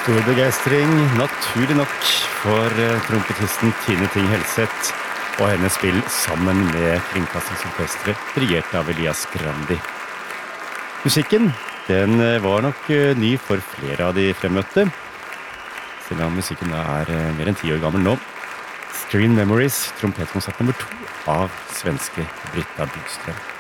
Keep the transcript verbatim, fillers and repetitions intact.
Stor begeistring, naturlig nok, for trompetisten Tine Ting Helseth og hennes spill sammen med Kringkastingsorkestret, dirigert av Elias Grandi. Musikken, den var nok ny for flere av de fremmøtte, selv om musikken er mer enn ti år gammel nå. Screen Memories, trompetkonsert nummer to av svenske Britta Byström.